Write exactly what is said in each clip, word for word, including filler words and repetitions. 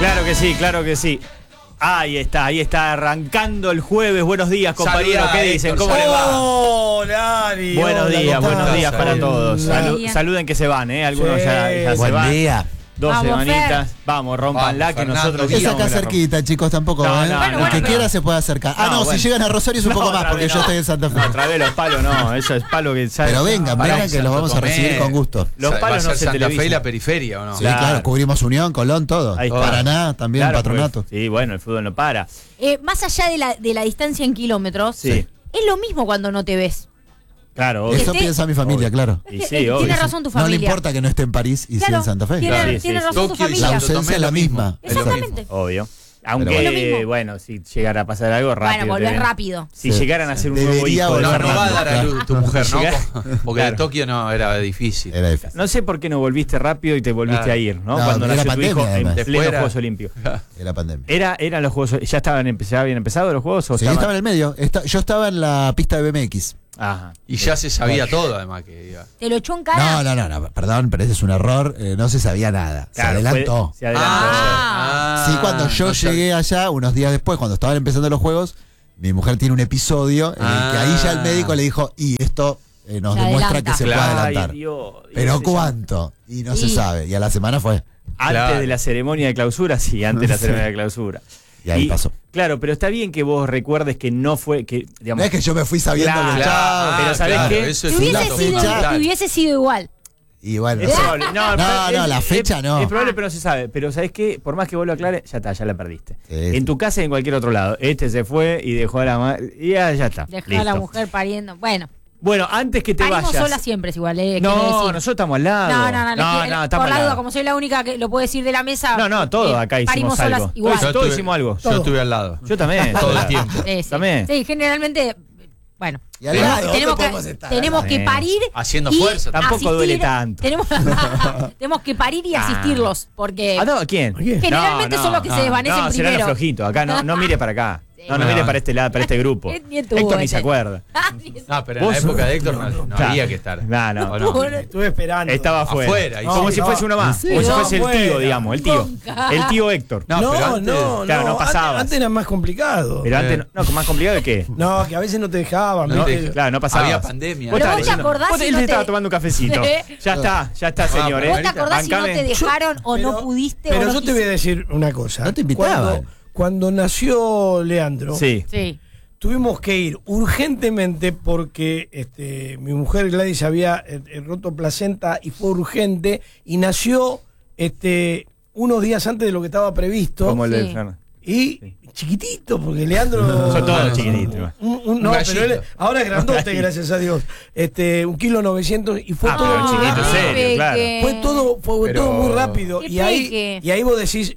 Claro que sí, claro que sí. Ahí está, ahí está, arrancando el jueves. Buenos días, compañeros. ¿Qué dicen? ¿Cómo les va? Hola, Ari. Buenos Hola, días, ¿cómo buenos estás? días para todos. Salu- saluden que se van, ¿eh? Algunos Sí. ya, ya se Buen van. día. Dos Vamos, semanitas. Fer. Vamos, rompanla, Vamos, que Fernando. nosotros Es quisiéramos acá que la cerquita, chicos, tampoco. No, ¿eh? no, el no, que no. quiera se puede acercar. Ah, No, no, bueno. si llegan a Rosario es un No, poco más, otra porque vez yo no. estoy en Santa Fe. No, otra vez los palos no, eso es palo que sale. Pero vengan, Pará, vengan, que los vamos a Santo recibir Tomé. con gusto. Los Va a palos no ser se Santa Fe y televisan. la periferia, ¿o no? Sí, Claro. claro, cubrimos Unión, Colón, todo. Ahí está. Paraná, también, Claro, Patronato. pues, sí, bueno, el fútbol no para. Eh, más allá de la, de la distancia en kilómetros, Sí. es lo mismo cuando no te ves. Claro, obvio. Eso Esté- piensa mi familia, Obvio. claro. Y Es sí, que, eh, obvio. tiene razón tu No le familia. importa que no esté en París y sí Claro, en Santa Fe. Tiene, Claro. Sí, tiene sí, razón tu Tokio y La familia. Santo ausencia Tomé es la lo mismo. misma. Exactamente. Obvio. Aunque, Pero bueno. Es lo mismo. bueno, si llegara a pasar algo rápido. Bueno, volvés te ven. rápido. Si Sí. llegaran a hacer un nuevo Debería hijo de No, volver no va a Fernando. dar a luz tu mujer, ¿no? Llegar- Porque Claro. de Tokio no era difícil. Era difícil. No sé por qué no volviste rápido y te volviste Claro. a ir, ¿no? No, Cuando era nació tu pandemia, hijo además. en Después pleno era- Juegos Olímpicos. Era pandemia. Era, eran los Juegos, ya estaban empe- ya habían empezado los Juegos o Sí, estaban- estaba en el medio. Esta- yo estaba en la pista de B M X. Ajá. Y ya se sabía todo, además, que iba. ¿Te lo echó en cara? No, no, no, no, perdón, pero ese es un error. eh, no se sabía nada. Se Claro, adelantó. fue- se adelantó. Ah. Sí, cuando yo no llegué sabía. allá, unos días después, cuando estaban empezando los juegos, mi mujer tiene un episodio en el que ahí ya el Ah. médico le dijo, y esto eh, nos Se demuestra adelanta. que se Claro. puede Ay, adelantar. Dios. Pero Ese- ¿cuánto? Y no se Sí. sabe. Y a la semana fue. Antes Claro. de la ceremonia de clausura, sí, antes de la Sí. ceremonia de clausura. Y ahí pasó. Claro, pero está bien que vos recuerdes que no fue, que digamos, No es que yo me fui sabiendo Claro, que claro. chao. Pero ¿sabés claro, qué? eso Si es un hubiese, dato sido, fundamental. si hubiese sido igual. Y bueno, es no sé. probable. No, No, pero no, es- la fecha es- no. Es probable, pero no se sabe. Pero ¿sabés qué? Por más que vos lo aclares, ya está, ya la perdiste. Sí, en sí. tu casa y en cualquier otro lado. Este se fue y dejó a la madre. Y ya, ya está. Dejar listo. a la mujer pariendo. Bueno, Bueno, antes que te parimos vayas. solas siempre es igual. Eh, quiero No, decir. nosotros estamos al lado. No, no, no. no, le- no, estamos por al la lado. duda, como soy la única que lo puede decir de la mesa. No, no, todos eh, acá hicimos parimos algo. solas igual. Todos, todos hicimos algo. Yo estuve al lado. Yo también. Todo el tiempo. Sí, sí. También. Sí, generalmente, bueno. Y al lado, ¿dónde tenemos podemos que, estar? tenemos que Sí. parir. Haciendo y fuerza. Tampoco asistir. duele tanto. Tenemos, tenemos que parir y Ah. asistirlos. Porque ¿A dónde? ¿Quién? generalmente No, son no, los que no, se desvanecen no, serán primero. los flojitos. Acá no, no mire para acá. Sí. No, no No. mire para este lado, para este grupo. Ni- ni estuvo Héctor ni ese. se acuerda. No, pero en Vos- la época de Héctor no, no Claro. había que estar. No, no. ¿O no? Estuve esperando. Estaba afuera. Afuera, y Como sí. si fuese uno más. Sí, Como si no, fuese el tío, afuera. digamos. El tío. Nunca. El tío Héctor. No, No, pero no, antes- no. claro, no antes- pasabas. Antes era más complicado. Pero antes, Eh. no, no, ¿más complicado de qué? No, que a veces no te dejaban. No, ¿viste? Claro, no pasaba. Había pandemia. Vos Pero estabas vos te diciendo- acordás vos- si él no se te- estaba tomando un cafecito. Ya está, ya está, señores. ¿Vos te acordás si no te Bancame. dejaron o no Pero- pudiste o Pero no yo te voy a quisiste? decir una cosa. No te invitaban. Cuando, cuando nació Leandro, Sí. Sí. tuvimos que ir urgentemente porque este, mi mujer Gladys había eh, eh, roto placenta y fue urgente y nació este, unos días antes de lo que estaba previsto. Como el de Sí. Fernando. Y Sí. chiquitito, porque Leandro. Son todos chiquititos. Un- un- no, Un pero él gallito. ahora es grandote, gracias a Dios. Este, un kilo novecientos y fue Ah, todo pero muy chiquito, rápido. serio, claro. Fue todo, fue Pero- todo muy rápido. Qué Y ahí, peque. y ahí vos decís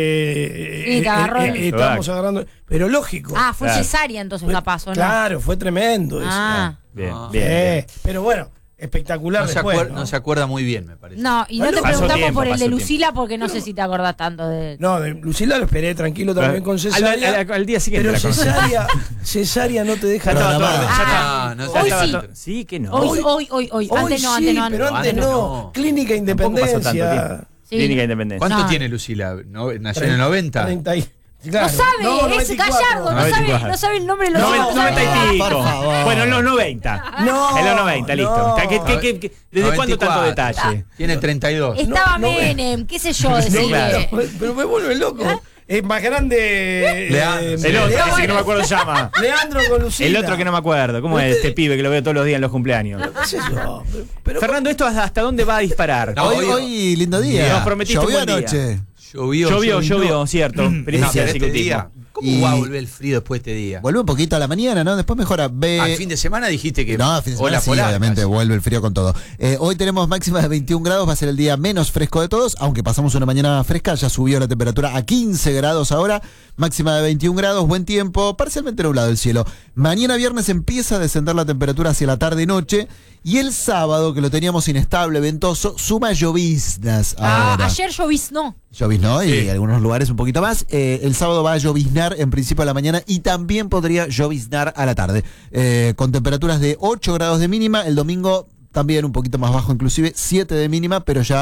que Sí, te agarró el- estábamos agarrando. Pero lógico. Ah, fue Claro. cesárea entonces Fue- la paso, ¿no? Claro, fue tremendo eso. Ah. Bien, Ah. bien, Sí, bien. pero bueno, espectacular No se, después. acuer- ¿no? no se acuerda muy bien, me parece. No, y no Pasó te preguntamos tiempo, por el pasó de tiempo. Lucila porque no sé si te acordás tanto de... No, de Lucila lo esperé tranquilo también con Al, cesárea. al- al día siguiente pero la conocí. cesárea, cesárea no te deja Ya estaba nada. todo- ya Ah. estaba- Ah, no ya sé. Hoy estaba sí. todo- Sí, que no. Hoy, Hoy- hoy, hoy, hoy. Hoy Antes no, sí, antes no. pero antes antes no. no. Clínica Tampoco pasó tanto Independencia. tiempo. Sí. Clínica Independencia. ¿Cuánto No. tiene Lucila? ¿No? ¿Nació en el noventa? treinta y- No claro. sabe, No, es noventa y cuatro. gallardo, no noventa y sabe, cuatro. no sabe el nombre de los Noven- hijos, no sabe noventa y nada. pico. Por favor. Bueno, en los noventa. No, En los noventa, listo. no. ¿Qué- qué- qué- qué- ¿Desde cuándo tanto noventa y cuatro. detalle? Tiene treinta y dos. Estaba No, no, Menem, qué sé yo, No, decirle. claro. pero me vuelve loco. Es más grande. Leandro. eh, El otro, Leandro, ese que no me acuerdo se llama. Leandro con Lucila. El otro que no me acuerdo. ¿Cómo es este pibe que lo veo todos los días en los cumpleaños? ¿Qué sé yo? Pero- pero- Fernando, ¿esto hasta dónde va a disparar? No, hoy, hoy- hoy, lindo día. Nos prometiste un Llovió buen día. anoche. Llovió, Llovió, llovió, cierto. No, Primicia pero de este ciclotismo. día, ¿cómo Y- va a volver el frío después de este día? Vuelve un poquito a la mañana, ¿no? Después mejora. Ve... Al fin de semana dijiste que. No, a fin de semana Ola sí, polar, obviamente casi. vuelve el frío con todo. Eh, hoy tenemos máxima de veintiún grados, va a ser el día menos fresco de todos, aunque pasamos una mañana fresca, ya subió la temperatura a quince grados ahora, máxima de veintiún grados, buen tiempo, parcialmente nublado el cielo. Mañana viernes empieza a descender la temperatura hacia la tarde-noche y el sábado, que lo teníamos inestable, ventoso, suma lloviznas Ah, ahora. ayer lloviznó. Lloviznó y Sí. en algunos lugares un poquito más. Eh, el sábado va a lloviznar en principio a la mañana y también podría lloviznar a la tarde. Eh, con temperaturas de ocho grados de mínima. El domingo también un poquito más bajo, inclusive siete de mínima, pero ya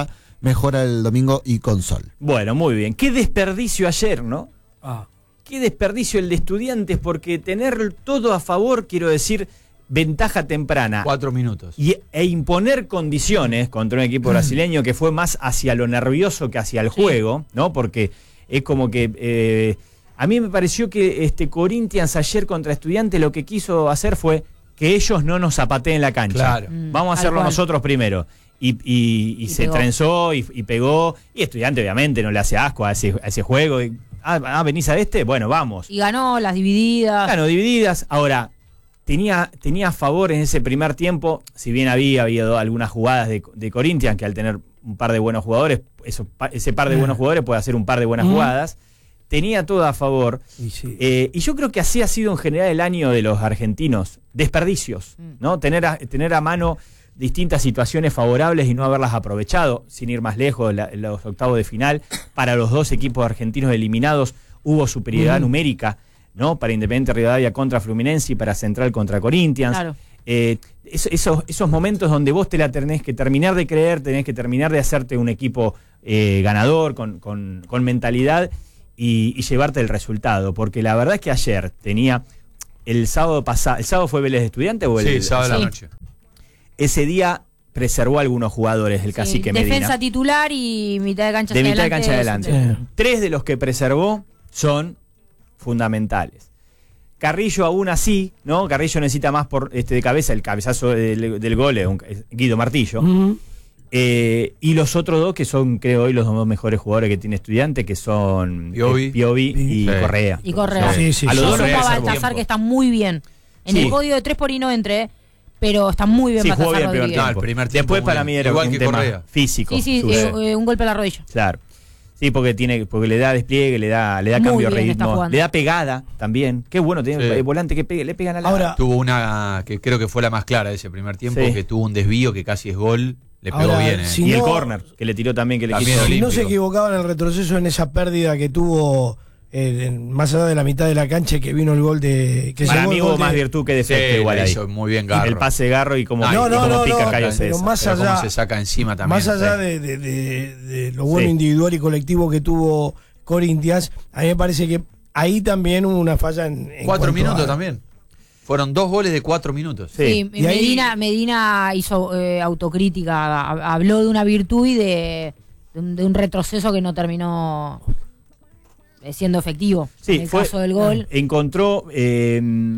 mejora el domingo y con sol. Bueno, muy bien. Qué desperdicio ayer, ¿no? Ah. Qué desperdicio el de Estudiantes, porque tener todo a favor, quiero decir, ventaja temprana. Cuatro minutos. Y, e imponer condiciones contra un equipo brasileño que fue más hacia lo nervioso que hacia el juego, ¿no? Porque es como que eh, a mí me pareció que este Corinthians ayer contra Estudiantes lo que quiso hacer fue que ellos no nos zapateen la cancha. Claro. Mm, Vamos a tal hacerlo cual. nosotros primero. Y, y, y, Y se pegó. trenzó y, y pegó. Y Estudiante obviamente no le hace asco a ese, a ese juego. Y, ah, ah, ¿venís a este? Bueno, vamos. Y ganó las divididas. Claro, divididas. Ahora, tenía, tenía a favor en ese primer tiempo, si bien había habido algunas jugadas de, de Corinthians, que al tener un par de buenos jugadores, eso, ese par de buenos jugadores puede hacer un par de buenas Mm. jugadas. Tenía todo a favor. Y sí. Eh, y yo creo que así ha sido en general el año de los argentinos. Desperdicios, ¿no? Tener a, tener a mano distintas situaciones favorables y no haberlas aprovechado. Sin ir más lejos, la, los octavos de final, para los dos equipos argentinos eliminados hubo superioridad Mm. numérica, ¿no? Para Independiente Rivadavia contra Fluminense y para Central contra Corinthians. Claro. Eh, es- esos, esos momentos donde vos te la tenés que terminar de creer, tenés que terminar de hacerte un equipo eh, ganador, con, con, con mentalidad y, y llevarte el resultado. Porque la verdad es que ayer tenía el sábado pasado, ¿el sábado fue Vélez de Estudiante o el, Sí, sábado de Sí. la noche. ese día preservó a algunos jugadores del Sí, Cacique defensa Medina? titular y mitad de cancha De hacia mitad de cancha adelante. adelante. Sí. Tres de los que preservó son fundamentales. Carrillo aún así, ¿no? Carrillo necesita más por este de cabeza, el cabezazo del, del gol es un- es Guido Martillo. Mm. Eh, y los otros dos que son, creo hoy, los dos mejores jugadores que tiene Estudiante, que son Piovi. eh, Piovi y Sí. Correa. Y Correa. Sí, sí, A los sí. dos Yo los sumo a preservó. Baltazar, tiempo. que está muy bien. En Sí. el podio de tres por ahí no entré, pero está muy bien Sí, jugó Baltazar bien el primer Rodríguez. No, tiempo. el primer tiempo Después muy para bien. mí era Igual un que tema Correa. físico. Sí, sí, suyo. eh, eh, un golpe a la rodilla. Claro. Sí, porque tiene, porque le da despliegue, le da, le da Muy cambio de bien está ritmo, jugando. le da pegada también. Qué bueno tiene Sí. el volante que pegue, le pegan a la. Ahora, Tuvo una que creo que fue la más clara de ese primer tiempo, Sí. que tuvo un desvío que casi es gol. Le pegó Ahora, bien, ¿eh? si y el no- córner, que le tiró también, que le También quiso. si no olímpico. se equivocaba en el retroceso en esa pérdida que tuvo eh, en- más allá de la mitad de la cancha que vino el gol de que Para llegó mí el hubo gol de- más virtud que defecto Sí, igual la ahí. hizo muy bien Garro. El pase de Garro y como, No, y no, como no, pica no, Cayo pero César. más Pero cómo allá- se saca encima también. Más allá Sí. de, de- de- de lo bueno Sí. individual y colectivo que tuvo Corinthians, a mí me parece que ahí también hubo una falla en, en Cuatro cuanto minutos a- también. Fueron dos goles de cuatro minutos. Sí. Sí, Y ahí- Medina, Medina hizo eh, autocrítica, ha- habló de una virtud y de, de, un, de un retroceso que no terminó eh, siendo efectivo. Sí, en el fue- caso del gol. Encontró eh,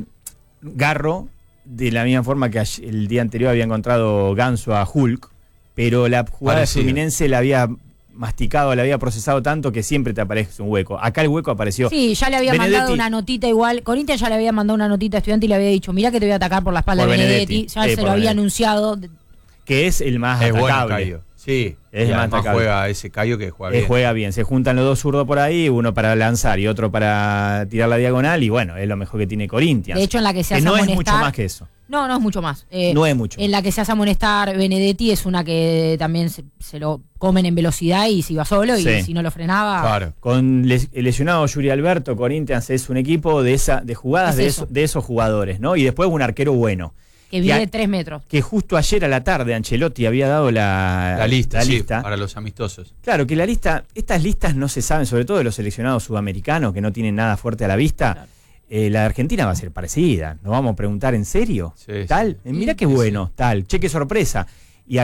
Garro de la misma forma que ayer- el día anterior había encontrado Ganso a Hulk, pero la jugada Parecido. de Fluminense la había masticado, la había procesado tanto que siempre te aparece un hueco. Acá el hueco apareció. Sí, ya le había Benedetti. mandado una notita igual. Corinthians ya le había mandado una notita a Estudiante y le había dicho, mirá que te voy a atacar por la espalda Por de Benedetti. Benedetti. Ya Sí, se por lo había Benedetti. anunciado. Que es el más Es bueno atacable. Cayo. Sí. Es y más además atacable. juega ese Cayo que juega Eh, bien. juega bien, se juntan los dos zurdos por ahí, uno para lanzar y otro para tirar la diagonal, y bueno, es lo mejor que tiene Corinthians. De hecho, en la que se que hace no es amonestar. mucho más que eso. No, no es mucho más. Eh, No es mucho. En la que se hace amonestar Benedetti es una que también se, se lo comen en velocidad y se iba solo y Sí. si no lo frenaba. Claro. Con les- el lesionado Yuri Alberto, Corinthians es un equipo de esa de jugadas Es de, eso. eso- de esos jugadores, ¿no? Y después un arquero bueno. Que vive Que- tres metros. Que justo ayer a la tarde Ancelotti había dado la, La lista, sí, lista. para los amistosos. Claro, que la lista, estas listas no se saben, sobre todo de los seleccionados sudamericanos que no tienen nada fuerte a la vista. Claro. Eh, la de Argentina va a ser parecida. Nos vamos a preguntar en serio. Sí, Tal, sí. Eh, mira qué Sí, bueno, tal, che, qué sorpresa. Y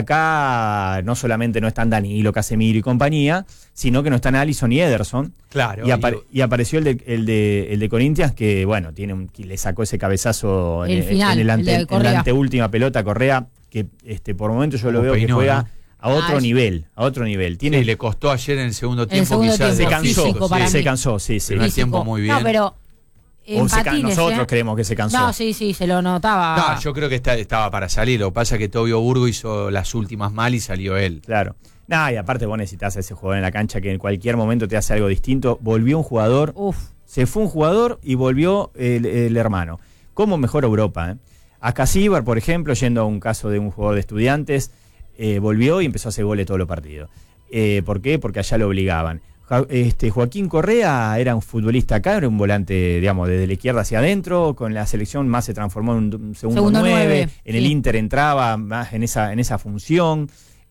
acá no solamente no están Danilo, Casemiro y compañía, sino que no están Alisson y Ederson. Claro. Y, apare- y apareció el de, el de el de Corinthians, que bueno, tiene un, que le sacó ese cabezazo en El el, final, en el el ante- de en la Correa. anteúltima pelota a Correa, que este por momentos yo lo Como veo peinó, que juega ¿no? a otro Ah, nivel, a otro nivel. Tiene, Sí, le costó ayer en el segundo el tiempo segundo quizás. se tiempo, cansó, físico para se mí. cansó, sí, sí. Primer Físico. tiempo muy bien. No, pero. O se ca- empatines, nosotros ¿eh? creemos que se cansó. No, sí, sí, se lo notaba. No, yo creo que está- estaba para salir. Lo que pasa es que Tobio Burgo hizo las últimas mal y salió él. Claro. Nah, y aparte vos necesitas a ese jugador en la cancha que en cualquier momento te hace algo distinto. Volvió un jugador, Uf. se fue un jugador y volvió el, el hermano. ¿Cómo mejora Europa? Eh? A Casíbar, por ejemplo, yendo a un caso de un jugador de Estudiantes, eh, volvió y empezó a hacer goles todos los partidos. Eh, ¿Por qué? Porque allá lo obligaban. Ja- Este, Joaquín Correa era un futbolista acá, era un volante, digamos, desde la izquierda hacia adentro, con la selección más se transformó en un, un segundo, Segundo nueve, nueve, en el sí. Inter entraba más en esa, en esa función.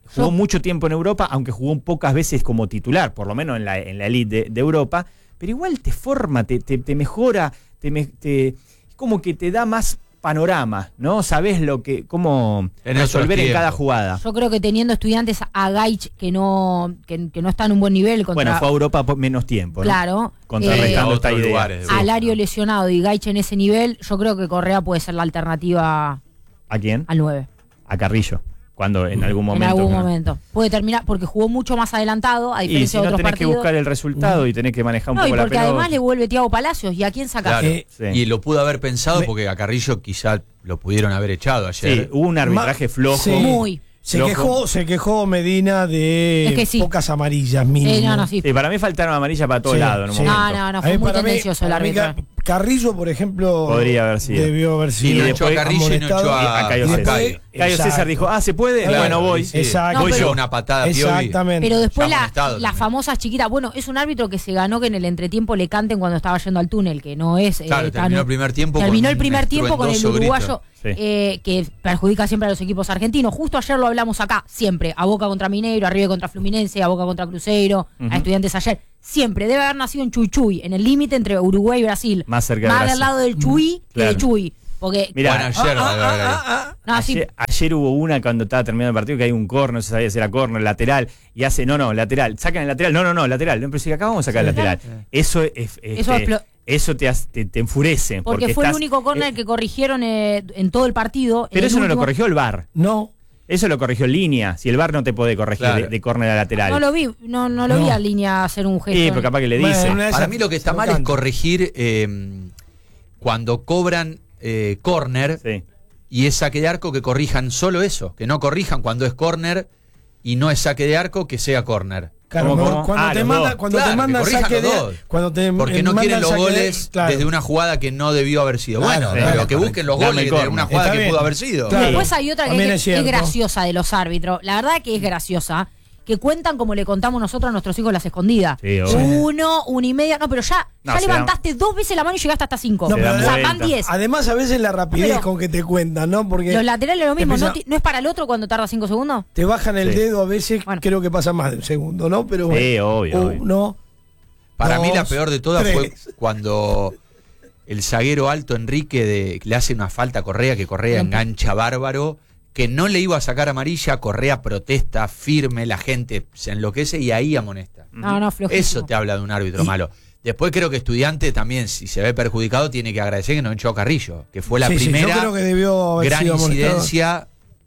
Jugó Yo- mucho tiempo en Europa, aunque jugó pocas veces como titular, por lo menos en la, en la elite de, de Europa, pero igual te forma, te, te, te mejora, te, me- te- como que te da más panorama, ¿no? Sabés lo que, cómo En resolver otros en cada tiempos. jugada. Yo creo que teniendo estudiantes a Gaich que no, que, que no está en un buen nivel contra, Bueno, fue a Europa por menos tiempo, ¿no? claro, Contrarrestando Eh, esta otros idea. lugares de Sí. Alario lesionado y Gaich en ese nivel, yo creo que Correa puede ser la alternativa ¿A quién? al nueve. A Carrillo, cuando en algún momento. en algún ¿no? momento. Puede terminar, porque jugó mucho más adelantado, a Y diferencia si de no otros tenés partidos. que buscar el resultado y tenés que manejar un No, y poco la porque pelota. además le vuelve Thiago Palacios, ¿y a quién sacás? Claro. Eh, Sí. Y lo pudo haber pensado Me- porque a Carrillo quizá lo pudieron haber echado ayer. Sí, hubo un arbitraje Ma- flojo. sí. Muy. Se Loco. quejó, se quejó Medina de Es que sí. pocas amarillas mínimo. Eh, no, no, sí. Sí, para mí faltaron amarillas para todos Sí, lados en un sí. momento. No, no, no, A fue mí, muy para mí- tendencioso el para mí árbitro. Ca- Carrillo, por ejemplo, Podría haber sido. debió haber Sí, sido. lo echó a después Carrillo y no amonestado. echó a, a Cayo Y César. después- Cayo exacto. César dijo, ah, ¿se puede? Claro, bueno, voy. sí. Exacto. Voy Hizo yo. una patada a Piovi. Exactamente. Pero después Ya la- amonestado las también. famosas chiquitas, bueno, es un árbitro que se ganó que en el entretiempo le canten cuando estaba yendo al túnel, que no es... eh, Claro, tan- terminó el primer tiempo Terminó con el un primer tiempo con el estruendoso uruguayo, grito. Sí. eh, que perjudica siempre a los equipos argentinos. Justo ayer lo hablamos acá, siempre. A Boca contra Mineiro, a River contra Fluminense, a Boca contra Cruzeiro, Ujú. a Estudiantes ayer. Siempre. Debe haber nacido en Chuy, en el límite entre Uruguay y Brasil. Más cerca de Más Brasil. del lado del Chuy que Claro. de Chuy. Porque... Mirá, Bueno, ayer Ah, va a ah, haber ahí. ah, ah, no, sí, ayer, ayer hubo una cuando estaba terminando el partido que hay un corner, no se sabía si era corner, lateral, y hace, no, no, lateral, sacan el lateral, no, no, no, lateral, no, pero si acá vamos a sacar el lateral. Eso es, este, Eso explo- eso te, hace- te, te enfurece. porque, Porque, fue estás- el único córner eh, que corrigieron eh, en todo el partido. en Pero el eso no lo último- corrigió el V A R. No. Eso lo corrigió en línea. Si el V A R no te puede corregir Claro. de, de córner a lateral. No lo vi, no, no lo No. vi a línea hacer un gesto. Sí, pero capaz que le Bueno, dice. en una de Para esas mí lo que está se mal es canta. corregir eh, cuando cobran eh, córner Sí. y es saque de arco, que corrijan solo eso, que no corrijan cuando es córner y no es saque de arco, que sea córner. Claro, ¿Cómo, cuando, cómo? cuando Ah, te los manda, dos. cuando Claro, te que mandan corrijan saque los de dos. cuando te Porque eh, no mandan quieren los saque de- goles claro. desde una jugada que no debió haber sido. Claro, Bueno, claro, pero que correcto. busquen los Dame goles de córner. una jugada Está que bien. pudo haber sido. Claro. Después hay otra que También es, es cierto. es graciosa de los árbitros. La verdad que es graciosa. Que cuentan como le contamos nosotros a nuestros hijos las escondidas. Sí, obvio. Uno, una y media. No, pero ya, No, ya se levantaste dos veces la mano y llegaste hasta cinco. No, Se pero o dan sea, vuelta. van diez. Además, a veces la rapidez Pero- con que te cuentan, ¿no? Porque Los laterales lo mismo. empieza- ¿No, ti- ¿No es para el otro cuando tarda cinco segundos? te bajan el Sí. dedo a veces, Bueno. creo que pasa más de un segundo, ¿no? Pero bueno. Sí, obvio, obvio. Uno, Para mí la dos, peor de todas fue tres. cuando el zaguero alto Enrique de, le hace una falta a Correa, que Correa engancha bárbaro, que no le iba a sacar amarilla, Correa protesta firme, la gente se enloquece y ahí amonesta. No, no, flojísimo. Eso te habla de un árbitro malo. Después creo que Estudiante también, si se ve perjudicado, tiene que agradecer que no echó a Carrillo, que fue la Sí, sí, yo primera creo que debió haber gran sido amonestado. incidencia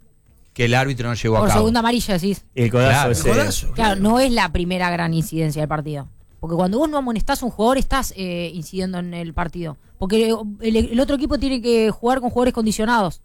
que el árbitro no llevó Por a cabo. segunda amarilla, decís. El codazo Claro, ese. El codazo. Claro, no es la primera gran incidencia del partido. Porque cuando vos no amonestás a un jugador, estás eh, incidiendo en el partido. Porque el, el otro equipo tiene que jugar con jugadores condicionados.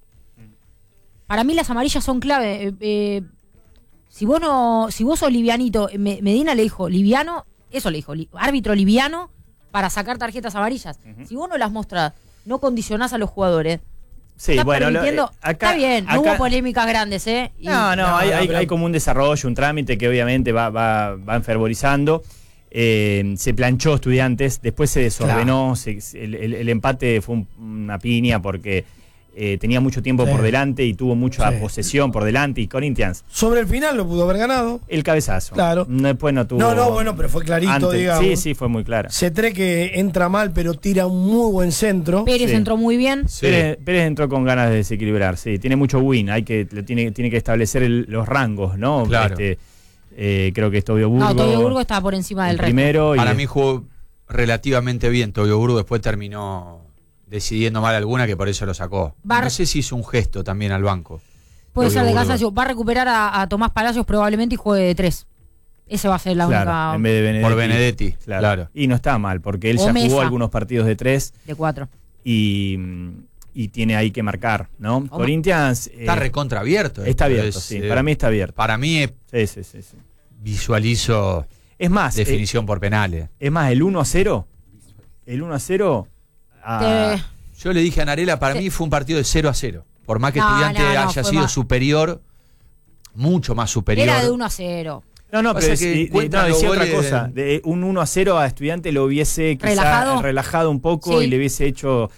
Para mí las amarillas son clave. Eh, eh, si vos no, si vos sos livianito, Me- Medina le dijo, liviano, eso le dijo, li- árbitro liviano para sacar tarjetas amarillas. Si vos no las mostrás, no condicionás a los jugadores, Sí, estás bueno, lo- permitiendo- eh, acá- está bien, no acá- hubo polémicas grandes, ¿eh? Y- No, no, No, hay, no, hay- pero- hay como un desarrollo, un trámite que obviamente va, va, va enfervorizando. Eh, se planchó Estudiantes, después se desordenó, se- se- el, el- el empate fue un- una piña porque eh, tenía mucho tiempo Sí. por delante y tuvo mucha Sí. posesión por delante y Corinthians, Sobre el final lo pudo haber ganado. el cabezazo. Claro. Después no tuvo... No, no, bueno, pero fue clarito, antes. digamos. Sí, sí, fue muy clara. Cetré que entra mal, pero tira un muy buen centro. Pérez Sí. entró muy bien. Sí. Pérez, Pérez entró con ganas de desequilibrar, sí, tiene mucho win, hay que, lo tiene, tiene que establecer el- los rangos, ¿no? Claro. Este, eh, creo que es Tobio Burgo. No, Tobio Burgo está por encima del el resto. primero y Para de- mí jugó relativamente bien Tobio Burgo, después terminó decidiendo mal alguna que por eso lo sacó. Bar- No sé si hizo un gesto también al banco. Puede Tobio ser de Burgo. Casasio. Va a recuperar a, a Tomás Palacios probablemente y juegue de tres. Ese va a ser la claro, única en vez de Benedetti. Por Benedetti, Claro. claro. Y no está mal, porque él O ya Mesa. jugó algunos partidos de tres de cuatro. y, y tiene ahí que marcar, ¿no? Corinthians eh, Está recontra abierto. está esto, abierto, es, sí. eh, Para mí está abierto. Para mí eh, Sí, sí, sí, sí. visualizo Es más, eh, definición por penales. es más, el uno a cero, el uno a cero a- Te- Yo le dije a Narela, para Sí. mí fue un partido de cero a cero. Por más que No, Estudiante no, no, haya fue sido más. superior, mucho más superior. Era de uno a cero. No, no, Pasa pero es- que y- y- cuentan no, los decía otra goles cosa. de- De un uno a cero a Estudiante lo hubiese quizá ¿Relajado? relajado un poco Sí. y le hubiese hecho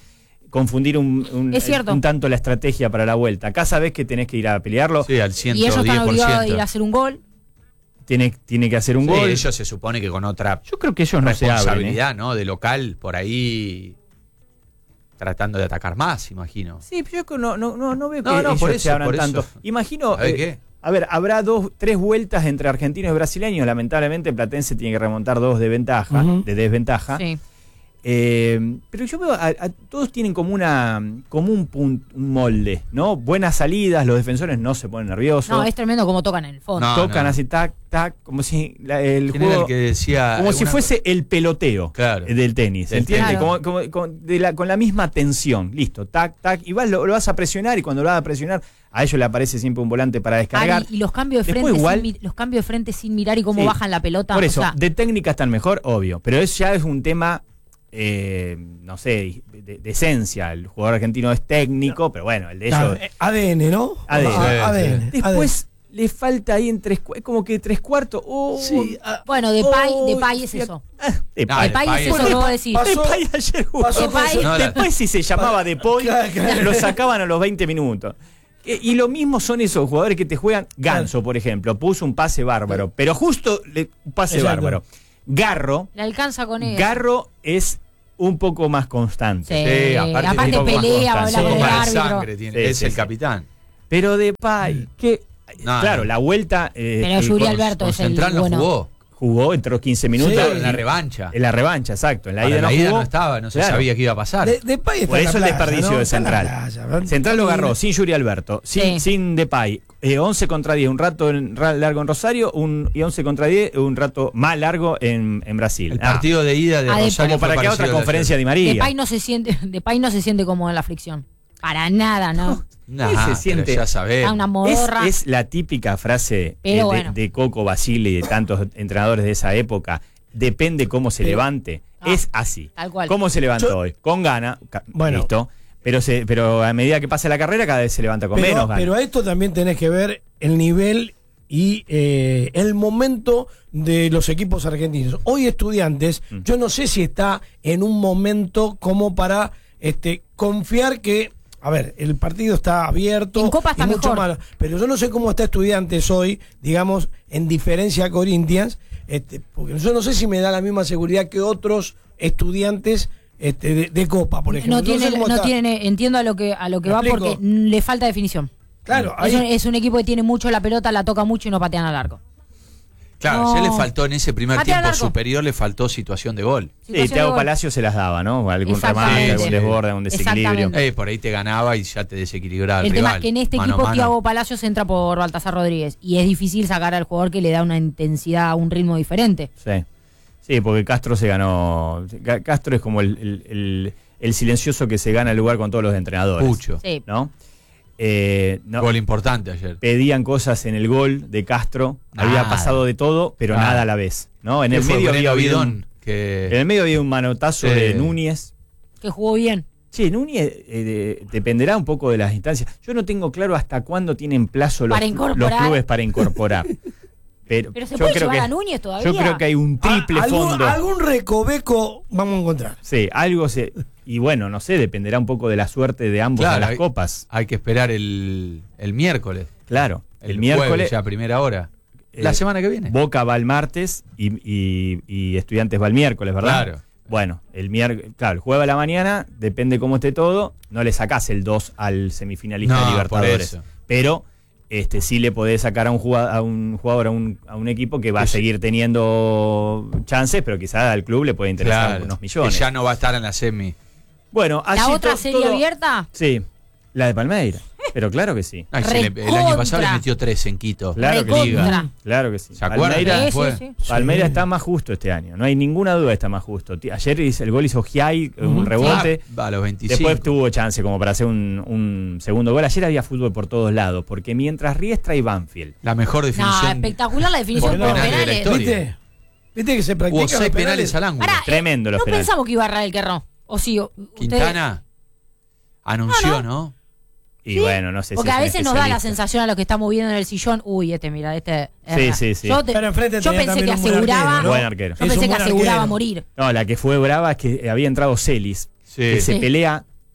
confundir un, un, Es cierto. un tanto la estrategia para la vuelta. Acá sabés que tenés que ir a pelearlo, Sí, al Y ciento ellos diez están por obligados a ciento. ir a hacer un gol. tiene, tiene que hacer un Sí, gol. ellos se supone que con otra Yo creo que ellos no se abren. ¿eh? responsabilidad, ¿no? De local, por ahí tratando de atacar más, imagino. Sí, pero yo no, no, no, no veo que No, no, ellos por se eso, abran por eso. tanto. Imagino... ¿Sabe eh, qué? A ver, habrá dos, tres vueltas entre argentinos y brasileños. Lamentablemente, Platense tiene que remontar dos de ventaja, Ujú. de desventaja. Sí. Eh, pero yo veo, a, a- todos tienen como una como un, pun- un molde, ¿no? Buenas salidas, los defensores no se ponen nerviosos. No, es tremendo como tocan en el fondo. No, tocan no. así, tac, tac, como si la- el ¿Quién era juego... el que decía? Como si alguna- fuese el peloteo Claro. eh, del tenis, Del ¿entiendes? tenis. Como, como- con, de la, con la misma tensión, listo, tac, tac, y vas, lo, lo vas a presionar y cuando lo vas a presionar, a ellos le aparece siempre un volante para descargar. Ari, y los cambios de Después frente igual- sin, mi- los cambios de frente sin mirar y cómo Sí. bajan la pelota. Por o eso, sea, de técnica están mejor, obvio, pero eso ya es un tema, eh, no sé, de, de esencia. El jugador argentino es técnico, pero bueno, el de ellos... Claro, eh, A D N, ¿no? A D N. Ah, A D N. Después le falta ahí en tres, cu- es como que tres cuartos. Oh, Sí, ah, bueno, Depay, oh, Depay es fíjate. eso. Ah, Depay. Ah, Depay Depay es es- eso que vos decís. Pasó- Depay ayer jugó. pasó Depay- con- No, la- Después si se llamaba Depay, Claro, claro. lo sacaban a los veinte minutos. Eh, Y lo mismo son esos jugadores que te juegan. Ganso, por ejemplo, puso un pase bárbaro, pero justo le, un pase Exacto. bárbaro. Garro, Le alcanza con él. Garro es un poco más constante. Sí, Sí, aparte aparte, un poco más pelea, va a constante. hablar Un con poco el más de árbitro. sangre tiene. Sí, es sí, el sí. capitán. Pero Depay, que No, claro, no. la vuelta eh, Pero eh, Yuri con- Alberto Con es el Central no bueno. jugó. jugó, entró quince minutos. Sí, en la y- revancha. En la revancha, exacto. En la Para ida la no ida jugó. no estaba, no se Claro. sabía qué iba a pasar. De, Depay está Por en la eso el playa, desperdicio ¿no? de Está en la Central. playa, ¿verdad? Central lo agarró sin Yuri Alberto, sin, Sí. sin Depay. Eh, once contra diez, un rato en- ra- largo en Rosario, un, y once contra diez, un rato más largo en, en Brasil. El Ah, partido de ida de Ah, de- Rosario como para fue que otra parecido al de conferencia ayer. de María. Depay no se siente, Depay no se siente cómodo en la fricción. Para nada, ¿no. Nah, Él se pero siente- ya sabemos. Está una Es, modorra. es la típica frase Pero eh, de, bueno. de Coco Basile y de tantos entrenadores de esa época. Depende cómo se Pero- levante. Ah, es así. tal cual. ¿Cómo se levantó Yo- hoy? Con gana, ca- Bueno. listo. Pero, se, pero a medida que pasa la carrera, cada vez se levanta con pero, menos gana. pero a esto también tenés que ver el nivel y eh, el momento de los equipos argentinos. Hoy Estudiantes, Mm. yo no sé si está en un momento como para este, confiar que, a ver, el partido está abierto. En Copa está y mucho mejor. más, pero yo no sé cómo está Estudiantes hoy, digamos, en diferencia a Corinthians, este, porque yo no sé si me da la misma seguridad que otros estudiantes este, de, de Copa, por ejemplo. No Yo sé tiene, cómo no está. tiene, entiendo a lo que a lo que ¿Me va explico? porque mm, le falta definición. Claro, Es ahí- un, es un equipo que tiene mucho la pelota, la toca mucho y no patean al arco. Claro, No. ya le faltó en ese primer Patea al tiempo arco. superior, le faltó situación de gol. Sí, Situación de Thiago gol. Palacio se las daba, ¿no? Algún Exactamente. remate, algún Sí. desborde, algún desequilibrio. Exactamente. Eh, por ahí te ganaba y ya te desequilibraba el, El tema rival. es que en este Mano a equipo mano. Thiago Palacios entra por Baltasar Rodríguez y es difícil sacar al jugador que le da una intensidad, un ritmo diferente. Sí. Sí, porque Castro se ganó. Ca- Castro es como el, el- el- el silencioso que se gana el lugar con todos los entrenadores. Pucho. Sí. ¿No? Eh, no, Gol importante ayer. pedían cosas en el gol de Castro. Había Nada. pasado de todo, pero Nada. nada a la vez. ¿No? En el ¿Qué fue, medio Breno había habido un, Bidón? Que... en el medio había un manotazo Sí. de Núñez. Que jugó bien. Sí, Núñez eh, de- dependerá un poco de las instancias. Yo no tengo claro hasta cuándo tienen plazo los, Para incorporar. los clubes para incorporar. Pero, Pero se yo puede creo llevar que, a Núñez todavía. yo creo que hay un triple Ah, algún, fondo. algún recoveco vamos a encontrar. Sí, algo se. Y bueno, no sé, dependerá un poco de la suerte de ambos Claro, en las hay- copas. Hay que esperar el, el miércoles. Claro, el, El, miércoles. jueves, ya a primera hora. eh, La semana que viene. Boca va el martes y, y- y Estudiantes va el miércoles, ¿verdad? Claro. Bueno, el miércoles, claro, el jueves a la mañana, depende cómo esté todo, no le sacás el dos al semifinalista No, de por Libertadores. eso. Pero este sí le podés sacar a un jugador, a un, jugador, a un, a un equipo que va a Sí. seguir teniendo chances, pero quizás al club le puede interesar Claro, unos que millones. ya no va a estar en la semi. Bueno, ¿La allí otra to- serie todo- abierta? Sí, la de Palmeiras. Pero claro que sí. Ay, se le- el Recontra. año pasado le metió tres en Quito. Claro que sí. Recontra. Claro que sí. ¿Se acuerdan? Palmeiras, Sí, fue. sí, sí. Palmeiras Sí. está más justo este año. No hay ninguna duda, está más justo. Ti- Ayer hizo- el gol hizo Giai, un Ujú. rebote. Ah, a los veinticinco. Después tuvo chance como para hacer un, un segundo gol. Ayer había fútbol por todos lados, porque mientras Riestra y Banfield. La mejor No, definición. espectacular la definición por por penales de la penales. historia. ¿Viste? ¿Viste que se practica Hubo seis los penales al ángulo. Pará, eh, Tremendo los no penales. pensamos que iba a errar el que erró. O sí, o- ustedes- Quintana anunció, ¿no? Y ¿Sí? bueno, no sé Porque si es a un veces nos da la especialista. sensación a los que estamos viendo en el sillón, uy, este, mira, este. Sí, erra. sí, sí. Yo, te- Pero enfrente yo tenía pensé que también un buen aseguraba. arquero, ¿no? Buen arquero. Yo Es pensé un que buen aseguraba arquero. morir. No, la que fue brava es que había entrado Celis, Sí. que se Sí. pelea